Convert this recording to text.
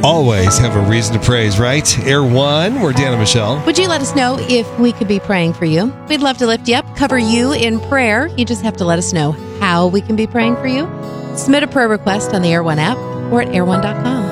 always have a reason to praise, right? Air One, we're Dan and Michelle. Would you let us know if we could be praying for you? We'd love to lift you up, cover you in prayer. You just have to let us know how we can be praying for you. Submit a prayer request on the Air One app or at air1.com.